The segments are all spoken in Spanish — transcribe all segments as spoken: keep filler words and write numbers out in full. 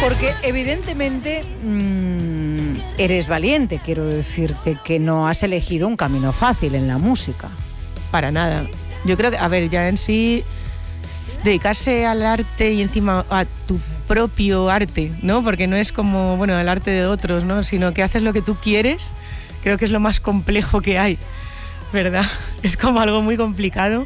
Porque evidentemente mmm, eres valiente, quiero decirte que no has elegido un camino fácil en la música. Para nada. Yo creo que, a ver, ya en sí, dedicarse al arte y encima a tu propio arte, ¿no? Porque no es como, bueno, el arte de otros, ¿no? Sino que haces lo que tú quieres, creo que es lo más complejo que hay, ¿verdad? Es como algo muy complicado,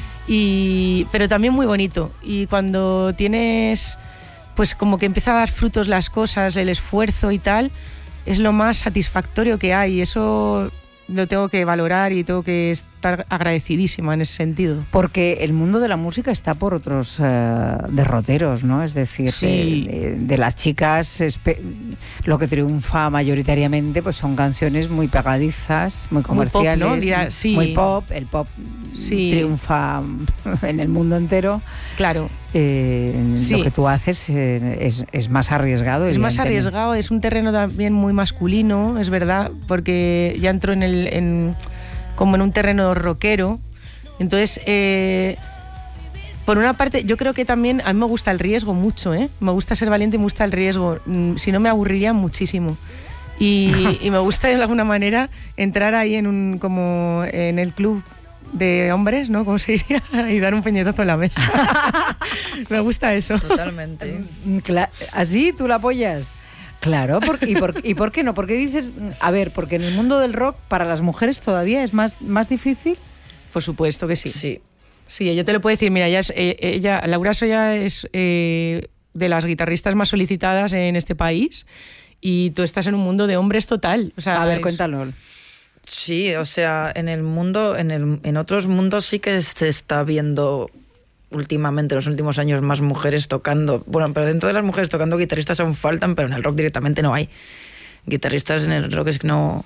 y, pero también muy bonito. Y cuando tienes, pues como que empieza a dar frutos las cosas, el esfuerzo y tal, es lo más satisfactorio que hay. Eso lo tengo que valorar y tengo que estar agradecidísima en ese sentido. Porque el mundo de la música está por otros uh, derroteros, ¿no? Es decir, sí. de, de, de las chicas, lo que triunfa mayoritariamente pues son canciones muy pegadizas, muy comerciales, muy pop, ¿no? Dirá, sí. muy pop. El pop sí. triunfa en el mundo entero. Claro. Eh, sí. Lo que tú haces eh, es, es más arriesgado. Es más arriesgado, es un terreno también muy masculino, es verdad, porque ya entro en el en, como en un terreno rockero. Entonces, eh, por una parte, yo creo que también a mí me gusta el riesgo mucho, ¿eh? Me gusta ser valiente y me gusta el riesgo. Si no, me aburriría muchísimo. Y, y me gusta de alguna manera entrar ahí en un como en el club de hombres, ¿no? ¿Cómo se diría? Y dar un puñetazo en la mesa. Me gusta eso. Totalmente. Cla- ¿Así tú la apoyas? Claro, por, y, por, ¿y por qué no? Porque dices, a ver, porque en el mundo del rock para las mujeres todavía es más, más difícil. Por supuesto que sí. Sí. Sí, ella te lo puede decir. Mira, ella es, ella, Laura Soya es eh, de las guitarristas más solicitadas en este país, y tú estás en un mundo de hombres total. O sea, a ver, es... cuéntalo. Sí, o sea, en el mundo, en, el, en otros mundos sí que se está viendo últimamente, los últimos años, más mujeres tocando. Bueno, pero dentro de las mujeres tocando, guitarristas aún faltan, pero en el rock directamente no hay. Guitarristas en el rock es que no,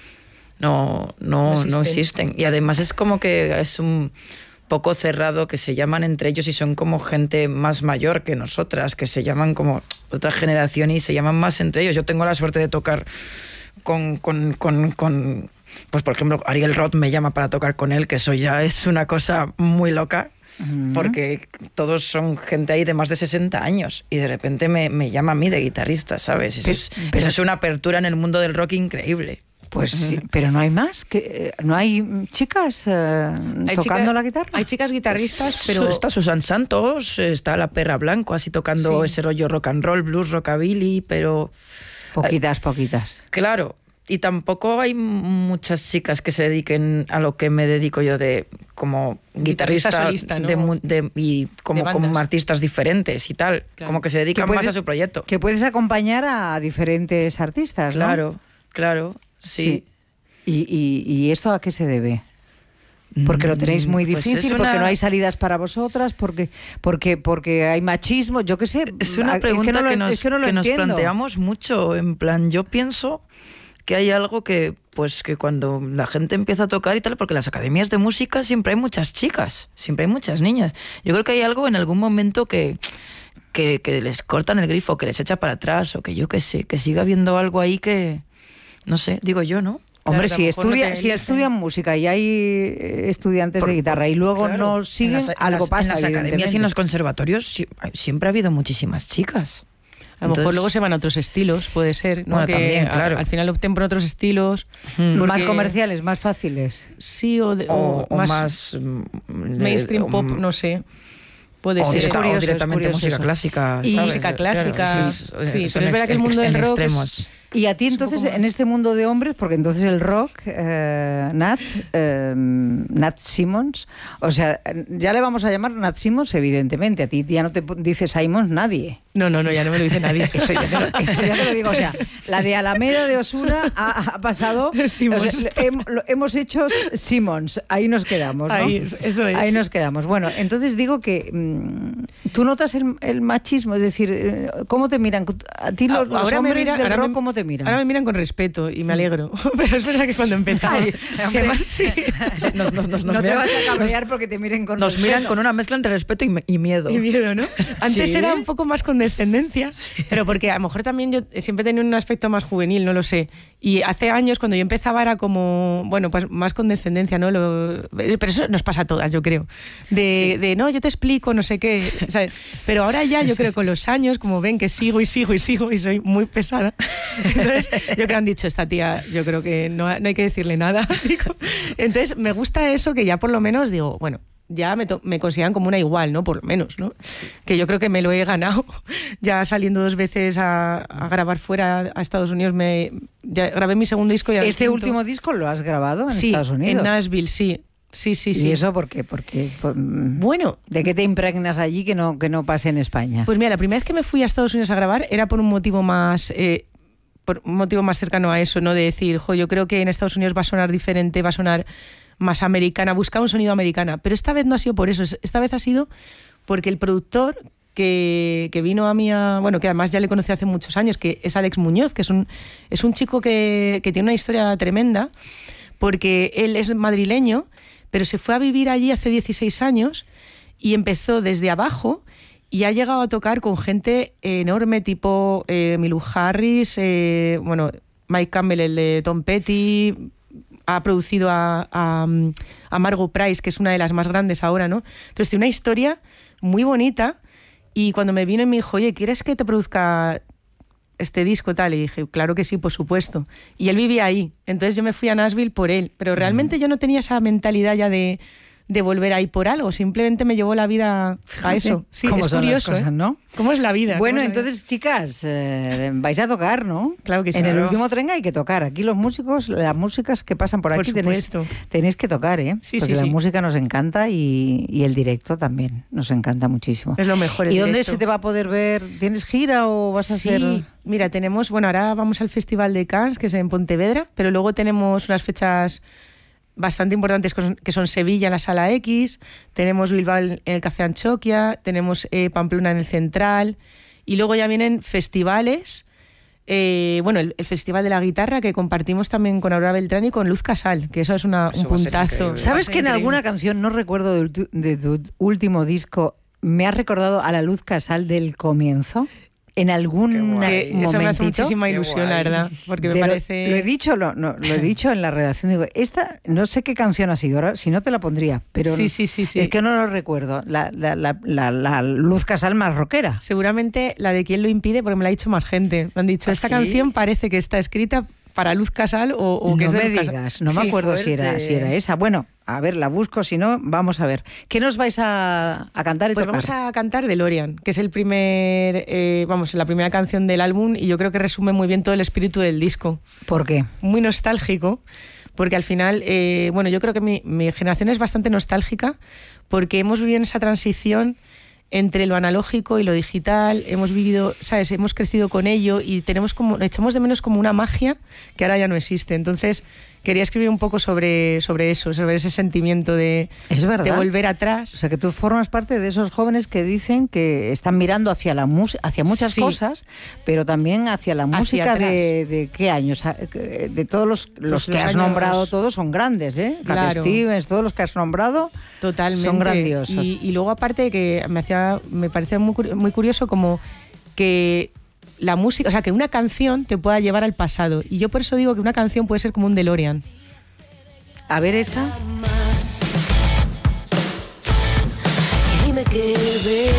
no, no, no existen. no existen. Y además es como que es un poco cerrado, que se llaman entre ellos y son como gente más mayor que nosotras, que se llaman como otra generación y se llaman más entre ellos. Yo tengo la suerte de tocar con... con, con, con pues por ejemplo, Ariel Roth me llama para tocar con él, que eso ya es una cosa muy loca, uh-huh. porque todos son gente ahí de más de sesenta años y de repente me, me llama a mí de guitarrista, ¿sabes? Eso, pero, es, pero, eso es una apertura en el mundo del rock increíble. Pues sí, pero no hay más, que no hay chicas eh, hay tocando chica, la guitarra. Hay chicas guitarristas, pero está Susan Santos, está la Perra Blanco, así tocando sí. ese rollo rock and roll, blues, rockabilly, pero poquitas, eh, poquitas. Claro. Y tampoco hay muchas chicas que se dediquen a lo que me dedico yo, de como guitarrista, guitarrista solista, ¿no? de, de, y como, como artistas diferentes y tal, claro. Como que se dedican que puedes, más a su proyecto. Que puedes acompañar a diferentes artistas, ¿no? Claro, claro, sí. sí. ¿Y, y, ¿Y esto a qué se debe? Porque lo tenéis muy difícil, pues una... porque no hay salidas para vosotras, porque porque porque hay machismo, yo qué sé. Es una pregunta es que, no lo, que nos, es que, no que nos planteamos mucho, en plan, yo pienso que hay algo que, pues, que cuando la gente empieza a tocar y tal, porque en las academias de música siempre hay muchas chicas, siempre hay muchas niñas. Yo creo que hay algo en algún momento que, que, que les cortan el grifo, que les echa para atrás, o que yo qué sé, que siga habiendo algo ahí que, no sé, digo yo, ¿no? Hombre, claro, si, estudia, no si estudian música y hay estudiantes por, de guitarra y luego claro, no siguen, las, algo las, pasa. En las academias y en los conservatorios siempre ha habido muchísimas chicas. A lo mejor luego se van a otros estilos, puede ser, ¿no? Bueno, que también, claro. A, al final opten por otros estilos. Hmm. Más comerciales, más fáciles. Sí, o, de, o, o, o más, más mainstream de, pop, um, no sé. Puede o ser. Directa, curioso, o directamente música eso. clásica. Y ¿sabes? música clásica, claro, sí, sí, sí pero es verdad que el mundo del rock es... Y a ti entonces, en este mundo de hombres, porque entonces el rock, eh, Nat, eh, Nat Simmons, o sea, ya le vamos a llamar Nat Simmons, evidentemente, a ti ya no te dice Simons nadie. No, no, no, ya no me lo dice nadie. Eso ya te lo, eso ya te lo digo, o sea, la de Alameda de Osuna ha, ha pasado, o sea, he, lo, hemos hecho Simmons, ahí nos quedamos, ¿no? Ahí, eso es. Ahí nos quedamos. Bueno, entonces digo que mmm, tú notas el, el machismo, es decir, ¿cómo te miran? A ti los, los ahora hombres me mira, del rock, me... ¿cómo te te miran? Ahora me miran con respeto y me alegro. Pero es verdad que cuando empezaba... Ay, que más, sí. Nos, nos, nos, no nos te miran, vas a cabrear porque te miren con Nos respeto. miran con una mezcla entre respeto y, y miedo. Y miedo, ¿no? Antes ¿Sí? era un poco más condescendencia, sí. Pero porque a lo mejor también yo siempre he tenido un aspecto más juvenil, no lo sé. Y hace años, cuando yo empezaba, era como, bueno, pues más condescendencia, ¿no? Lo, pero eso nos pasa a todas, yo creo. De, sí. de no, yo te explico, no sé qué, ¿sabes? Pero ahora ya, yo creo, con los años, como ven que sigo y sigo y sigo y soy muy pesada, entonces yo creo que han dicho, esta tía, yo creo que no, no hay que decirle nada. Entonces me gusta eso, que ya por lo menos digo, bueno, ya me, to- me consideran como una igual, ¿no? Por lo menos, ¿no? Que yo creo que me lo he ganado. Ya saliendo dos veces a, a grabar fuera a Estados Unidos, me ya grabé mi segundo disco. Y ¿Este quinto. último disco lo has grabado en sí, Estados Unidos? en Nashville, sí. Sí, sí, sí. ¿Y eso por qué? Porque, por, bueno, ¿de qué te impregnas allí que no, que no pase en España? Pues mira, la primera vez que me fui a Estados Unidos a grabar era por un motivo más... Eh, por un motivo más cercano a eso, ¿no? De decir, jo, yo creo que en Estados Unidos va a sonar diferente, va a sonar más americana, buscar un sonido americana. Pero esta vez no ha sido por eso, esta vez ha sido porque el productor que, que vino a mí, a, bueno, que además ya le conocí hace muchos años, que es Alex Muñoz, que es un, es un chico que, que tiene una historia tremenda, porque él es madrileño, pero se fue a vivir allí hace dieciséis años y empezó desde abajo y ha llegado a tocar con gente enorme, tipo eh, Emmylou Harris, eh, bueno, Mike Campbell, el de Tom Petty, ha producido a, a, a Margot Price, que es una de las más grandes ahora, ¿no? Entonces tiene una historia muy bonita y cuando me vino y me dijo, oye, ¿quieres que te produzca este disco tal? Y dije, claro que sí, por supuesto. Y él vivía ahí, entonces yo me fui a Nashville por él, pero realmente yo no tenía esa mentalidad ya de... de volver ahí por algo, simplemente me llevó la vida a eso. Sí, ¿Cómo es son curioso, las cosas, ¿eh? ¿no? ¿Cómo es la vida? Bueno, la entonces, vida? chicas, eh, vais a tocar, ¿no? Claro que sí. En el Claro. último tren hay que tocar. Aquí los músicos, las músicas que pasan por Por aquí tenéis, supuesto. tenéis que tocar, ¿eh? Sí, Porque sí, la sí. música nos encanta y, y el directo también nos encanta muchísimo. Es lo mejor. el ¿Y dónde directo. se te va a poder ver? ¿Tienes gira o vas a Sí, hacer...? mira, tenemos, bueno, ahora vamos al Festival de Cannes, que es en Pontevedra, pero luego tenemos unas fechas bastante importantes que son Sevilla en la Sala X, tenemos Bilbao en el Café Anchoquia, tenemos eh, Pamplona en el Central y luego ya vienen festivales, eh, bueno, el, el Festival de la Guitarra que compartimos también con Aurora Beltrán y con Luz Casal, que eso es una, Eso un va a ser puntazo. increíble. ¿Sabes Va a que ser en alguna increíble. canción, no recuerdo de, tu, de tu último disco, me ha recordado a la Luz Casal del comienzo? En algún Qué guay. Que eso me hace momentito. muchísima Qué ilusión, guay. la verdad, porque me Te lo- parece... Lo, he dicho, lo, no, lo he dicho en la redacción. Digo, esta, no sé qué canción ha sido, ahora, si no te la pondría, pero Sí, sí, sí, sí. es que no lo recuerdo. La, la, la, la, la Luz Casal más rockera. Seguramente la de quién lo impide, porque me la ha dicho más gente. Me han dicho, ¿Ah, esta sí? canción parece que está escrita para Luz Casal o, o que no es de me Luz Casal. digas, no Sí. me acuerdo si era, fuerte. si era esa. Bueno, a ver, la busco, si no, vamos a ver. ¿Qué nos vais a, a cantar y Pues tocar? vamos a cantar DeLorean, que es el primer, eh, vamos, la primera canción del álbum y yo creo que resume muy bien todo el espíritu del disco. ¿Por qué? Muy nostálgico, porque al final, eh, bueno, yo creo que mi, mi generación es bastante nostálgica porque hemos vivido en esa transición entre lo analógico y lo digital, hemos vivido, ¿sabes? Hemos crecido con ello y tenemos como, echamos de menos como una magia que ahora ya no existe. Entonces, quería escribir un poco sobre, sobre eso, sobre ese sentimiento de, Es verdad. de volver O atrás. sea, que tú formas parte de esos jóvenes que dicen que están mirando hacia la música, hacia muchas Sí. cosas, pero también hacia la Hacia música atrás. de, de qué años, de todos los, los Pues que los has años- nombrado, todos son grandes, ¿eh? Cat Claro. Stevens, todos los que has nombrado Totalmente. son grandiosos. Y, y luego aparte que me hacía, me parecía muy, curi- muy curioso como que la música, o sea, que una canción te pueda llevar al pasado. Y yo por eso digo que una canción puede ser como un DeLorean. A ver esta. Y dime qué ves.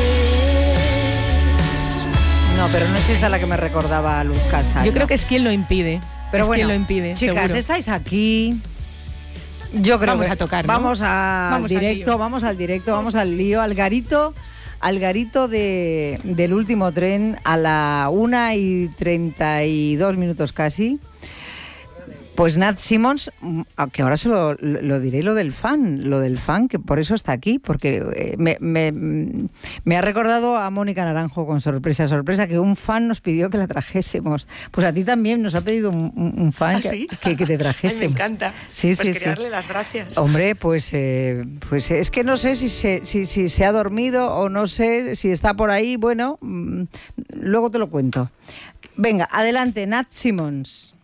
No, pero no es esta la que me recordaba a Luz Casal. Yo creo ¿no? que es quien lo impide. Pero es bueno, quien lo impide, chicas, seguro. estáis aquí. Yo creo Vamos que a tocar, ¿no? Vamos a- al Vamos al directo, lío. vamos al directo, vamos al lío, al garito, al garito de, del último tren a la una y treinta y dos minutos casi. Pues Nat Simmons, que ahora se lo, lo diré, lo del fan, lo del fan, que por eso está aquí, porque me, me, me ha recordado a Mónica Naranjo con sorpresa, sorpresa, que un fan nos pidió que la trajésemos. Pues a ti también nos ha pedido un, un fan ¿Ah, sí? que, que, que te trajésemos. Ay, me encanta. Sí, pues sí, quería sí. darle las gracias. Hombre, pues, eh, pues es que no sé si se, si, si se ha dormido o no sé si está por ahí. Bueno, mmm, luego te lo cuento. Venga, adelante, Nat Simmons.